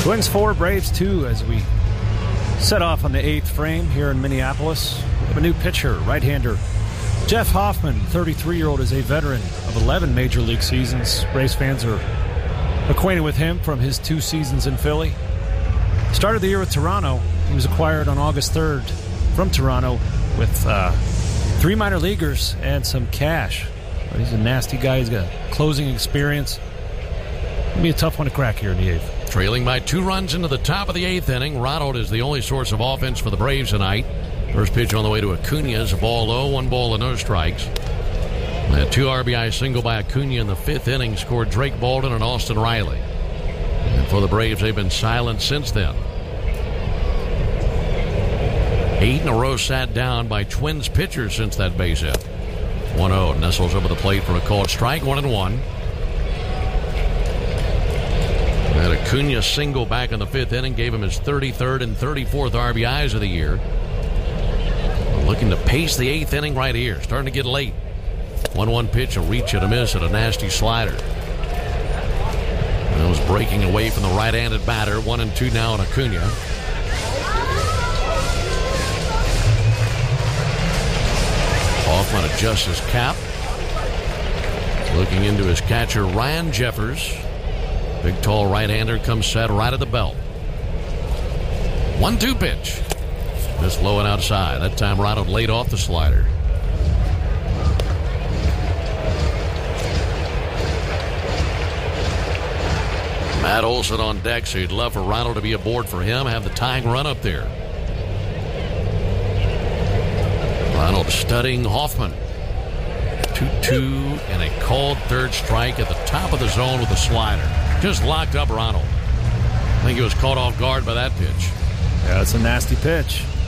Twins 4, Braves 2 as we set off on the 8th frame here in Minneapolis. We have a new pitcher, right-hander Jeff Hoffman, 33-year-old, is a veteran of 11 Major League seasons. Braves fans are acquainted with him from his 2 seasons in Philly. Started the year with Toronto. He was acquired on August 3rd from Toronto with 3 minor leaguers and some cash. But he's a nasty guy. He's got closing experience. It'll be a tough one to crack here in the 8th. Trailing by 2 runs into the top of the 8th inning. Ronald is the only source of offense for the Braves tonight. First pitch on the way to Acuna is a ball low, 1 ball and no strikes. A 2 RBI single by Acuna in the 5th inning scored Drake Baldwin and Austin Riley. And for the Braves, they've been silent since then. 8 in a row sat down by Twins pitchers since that base hit. 1-0. Nestles over the plate for a called strike, 1-1. That Acuna single back in the 5th inning gave him his 33rd and 34th RBIs of the year. Looking to pace the 8th inning right here. Starting to get late. 1-1 pitch, a reach and a miss and a nasty slider. That was breaking away from the right-handed batter. 1-2 now on Acuna. Hoffman adjusts his cap. Looking into his catcher, Ryan Jeffers. Big, tall right-hander comes set right at the belt. 1-2 pitch. Just low and outside. That time Ronald laid off the slider. Matt Olson on deck, so he'd love for Ronald to be aboard for him. Have the tying run up there. Ronald studying Hoffman. 2-2 and a called third strike at the top of the zone with a slider. Just locked up Ronald. I think he was caught off guard by that pitch. Yeah, it's a nasty pitch.